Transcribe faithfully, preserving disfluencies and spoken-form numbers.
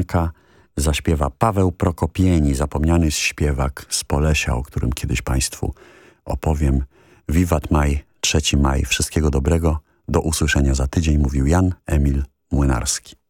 Janka zaśpiewa Paweł Prokopieni, zapomniany śpiewak z Polesia, o którym kiedyś Państwu opowiem. Wiwat maj, trzeci maj. Wszystkiego dobrego. Do usłyszenia za tydzień, mówił Jan Emil Młynarski.